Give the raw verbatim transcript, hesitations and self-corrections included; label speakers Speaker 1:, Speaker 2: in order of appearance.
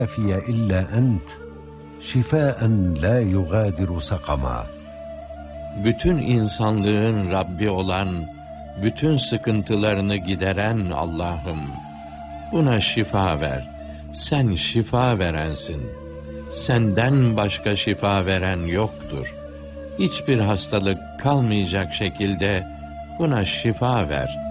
Speaker 1: شافي إلا أنت شفاء لا يغادر سقما.
Speaker 2: Bütün insanlığın Rabbi olan, bütün sıkıntılarını gideren Allah'ım, buna şifa ver. Sen şifa verensin. Senden başka şifa veren yoktur. Hiçbir hastalık kalmayacak şekilde buna şifa ver.